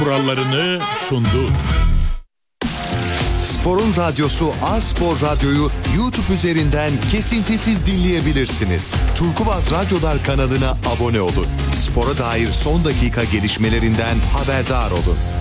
kurallarını sundu. Spor'un radyosu A-Spor Radyo'yu YouTube üzerinden kesintisiz dinleyebilirsiniz. Turkuaz Radyolar kanalına abone olun. Spora dair son dakika gelişmelerinden haberdar olun.